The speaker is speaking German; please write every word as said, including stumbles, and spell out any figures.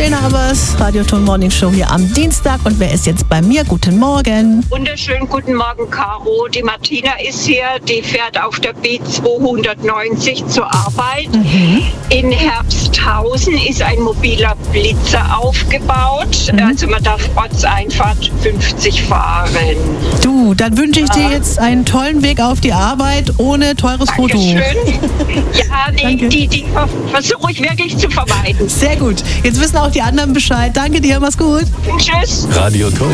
Lena Habers, Radioton Morning Show hier am Dienstag. Und wer ist jetzt bei mir? Guten Morgen. Wunderschönen guten Morgen, Caro. Die Martina ist hier, die fährt auf der B zweihundertneunzig zur Arbeit. Mhm. In Herbsthausen ist ein mobiler Blitzer aufgebaut. Mhm. Also man darf Ortseinfahrt fünfzig fahren. Du, dann wünsche ich dir jetzt einen tollen Weg auf die Arbeit ohne teures Foto. Dankeschön. Ja, nee, die, die versuche ich wirklich zu vermeiden. Sehr gut. Jetzt wissen auch die anderen Bescheid. Danke dir, mach's gut. Tschüss. Radioton.